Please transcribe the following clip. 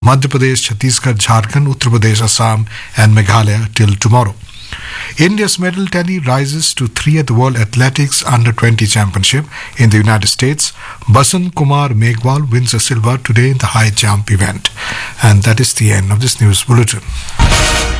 Madhya Pradesh, Chhattisgarh, Jharkhand, Uttar Pradesh, Assam, and Meghalaya till tomorrow. India's medal tally rises to 3 at the World Athletics Under-20 Championship in the United States. Basant Kumar Meghwal wins a silver today in the high jump event. And that is the end of this news bulletin.